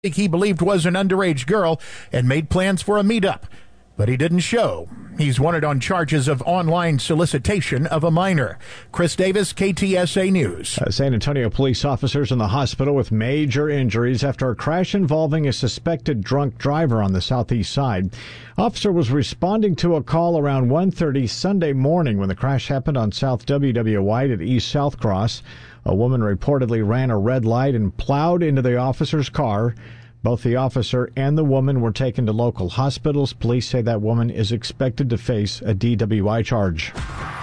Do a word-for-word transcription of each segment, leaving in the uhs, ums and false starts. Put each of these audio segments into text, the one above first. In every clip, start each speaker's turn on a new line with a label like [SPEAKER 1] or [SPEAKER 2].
[SPEAKER 1] he believed was an underage girl and made plans for a meetup, but he didn't show. He's wanted on charges of online solicitation of a minor. Chris Davis, K T S A News.
[SPEAKER 2] Uh, San Antonio police officers in the hospital with major injuries after a crash involving a suspected drunk driver on the southeast side. Officer was responding to a call around one thirty Sunday morning when the crash happened on South W W White at East South Cross. A woman reportedly ran a red light and plowed into the officer's car. Both the officer and the woman were taken to local hospitals. Police say that woman is expected to face a D W I charge.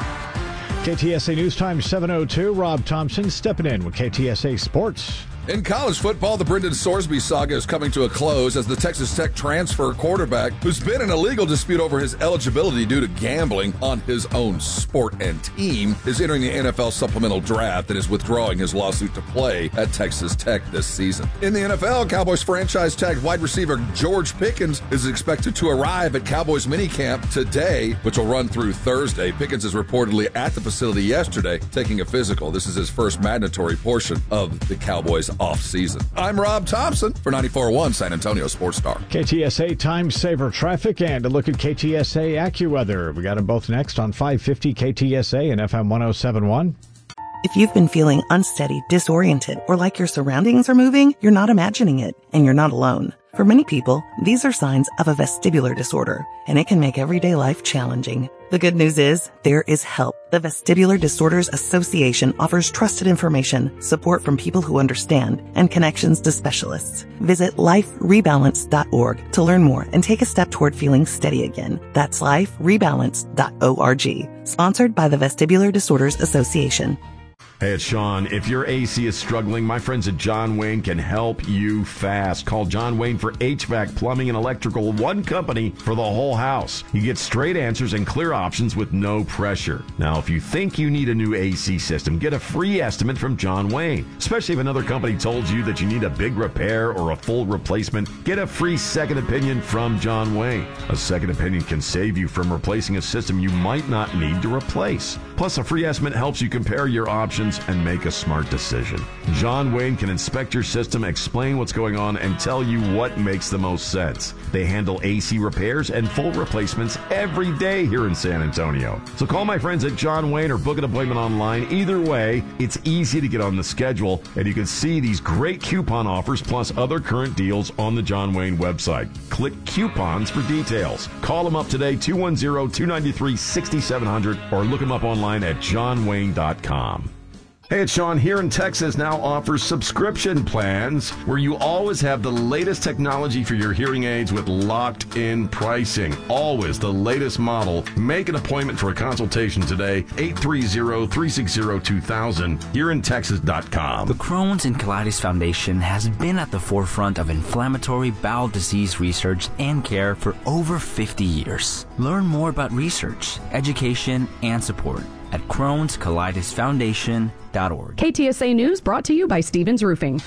[SPEAKER 2] K T S A News Time seven oh two. Rob Thompson stepping in with K T S A Sports.
[SPEAKER 3] In college football, the Brendan Sorsby saga is coming to a close as the Texas Tech transfer quarterback, who's been in a legal dispute over his eligibility due to gambling on his own sport and team, is entering the N F L supplemental draft and is withdrawing his lawsuit to play at Texas Tech this season. In the N F L, Cowboys franchise tag wide receiver George Pickens is expected to arrive at Cowboys minicamp today, which will run through Thursday. Pickens is reportedly at the facility yesterday taking a physical. This is his first mandatory portion of the Cowboys off-season. I'm Rob Thompson for ninety-four point one San Antonio Sports Star.
[SPEAKER 2] K T S A Time Saver Traffic and a look at K T S A AccuWeather. We got them both next on five fifty K T S A and F M one oh seven point one.
[SPEAKER 4] If you've been feeling unsteady, disoriented, or like your surroundings are moving, you're not imagining it, and you're not alone. For many people, these are signs of a vestibular disorder, and it can make everyday life challenging. The good news is, there is help. The Vestibular Disorders Association offers trusted information, support from people who understand, and connections to specialists. Visit life rebalance dot org to learn more and take a step toward feeling steady again. That's life rebalance dot org. Sponsored by the Vestibular Disorders Association.
[SPEAKER 5] Hey, it's Sean. If your A C is struggling, my friends at John Wayne can help you fast. Call John Wayne for H V A C, plumbing, and electrical, one company for the whole house. You get straight answers and clear options with no pressure. Now, if you think you need a new A C system, get a free estimate from John Wayne. Especially if another company told you that you need a big repair or a full replacement, get a free second opinion from John Wayne. A second opinion can save you from replacing a system you might not need to replace. Plus, a free estimate helps you compare your options and make a smart decision. John Wayne can inspect your system, explain what's going on, and tell you what makes the most sense. They handle A C repairs and full replacements every day here in San Antonio. So call my friends at John Wayne or book an appointment online. Either way, it's easy to get on the schedule, and you can see these great coupon offers plus other current deals on the John Wayne website. Click coupons for details. Call them up today, two one zero, two nine three, six seven zero zero, or look them up online at john wayne dot com. Hey, it's Sean. Here in Texas now offers subscription plans where you always have the latest technology for your hearing aids with locked-in pricing. Always the latest model. Make an appointment for a consultation today, eight three zero, three six zero, two thousand, here in texas dot com.
[SPEAKER 6] The Crohn's and Colitis Foundation has been at the forefront of inflammatory bowel disease research and care for over fifty years. Learn more about research, education, and support at Crohn's Colitis Foundation dot org.
[SPEAKER 7] K T S A News brought to you by Stevens Roofing.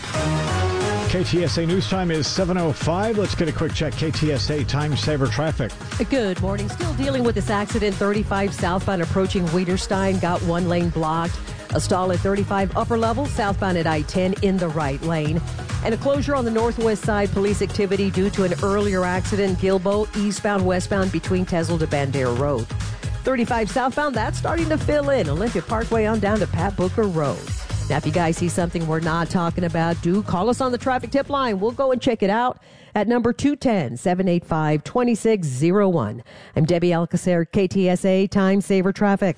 [SPEAKER 2] K T S A News Time is seven oh five. Let's get a quick check. K T S A Time Saver Traffic.
[SPEAKER 8] Good morning. Still dealing with this accident. thirty-five southbound approaching Weiderstein. Got one lane blocked. A stall at thirty-five upper level southbound at I ten in the right lane. And a closure on the northwest side. Police activity due to an earlier accident. Gilbo eastbound westbound between Tesla to Bandera Road. thirty-five southbound, that's starting to fill in. Olympia Parkway on down to Pat Booker Road. Now, if you guys see something we're not talking about, do call us on the traffic tip line. We'll go and check it out at number two one zero, seven eight five, two six zero one. I'm Debbie Alcacer, K T S A Time Saver Traffic.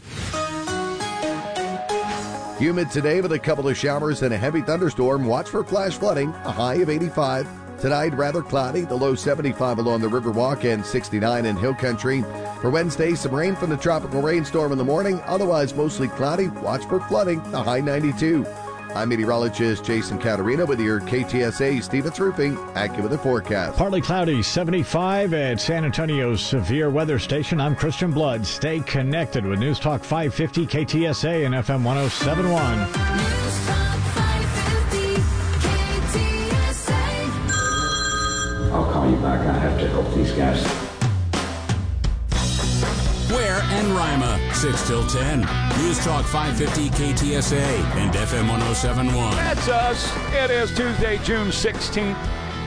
[SPEAKER 9] Humid today with a couple of showers and a heavy thunderstorm. Watch for flash flooding, a high of eighty-five. Tonight, rather cloudy, the low seventy-five along the Riverwalk and sixty-nine in Hill Country. For Wednesday, some rain from the tropical rainstorm in the morning, otherwise mostly cloudy. Watch for flooding, the high ninety-two. I'm meteorologist Jason Caterina with your K T S A Stevens Roofing AccuWeather forecast.
[SPEAKER 2] Partly cloudy, seventy-five at San Antonio's severe weather station. I'm Christian Blood. Stay connected with News Talk five fifty K T S A and F M one oh seven point one.
[SPEAKER 10] News Talk five fifty K T S A.
[SPEAKER 11] I'll call you back. I have to help these guys.
[SPEAKER 12] Ware and Rima, six till ten. News Talk five fifty K T S A and F M one oh seven point one.
[SPEAKER 13] That's us. It is Tuesday, June sixteenth.